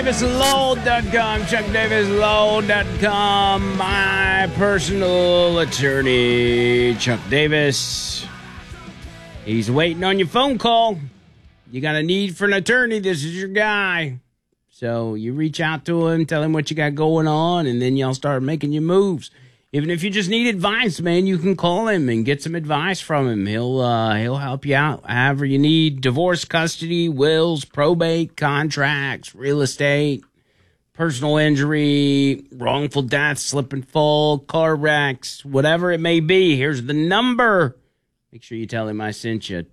ChuckDavisLaw.com, ChuckDavisLaw.com, my personal attorney, Chuck Davis. He's waiting on your phone call. You got a need for an attorney, this is your guy. So you reach out to him, tell him what you got going on, and then y'all start making your moves. Even if you just need advice, man, you can call him and get some advice from him. He'll help you out however you need. Divorce, custody, wills, probate, contracts, real estate, personal injury, wrongful death, slip and fall, car wrecks, whatever it may be. Here's the number. Make sure you tell him I sent you.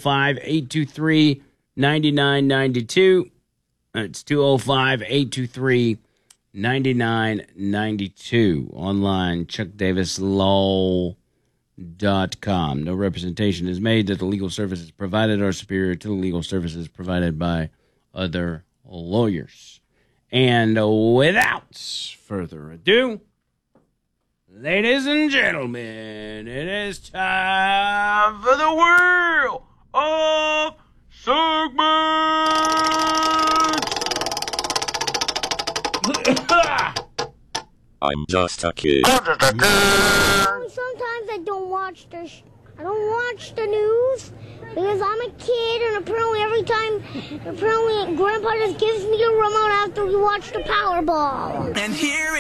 205-823-9992. It's 205-823-9992. 9992 online, ChuckDavisLaw.com. No representation is made that the legal services provided are superior to the legal services provided by other lawyers. And without further ado, ladies and gentlemen, it is time for the Wheel of Segments. I'm just a kid. Sometimes I don't watch the news because I'm a kid, and apparently Grandpa just gives me a remote after we watch the Powerball. And here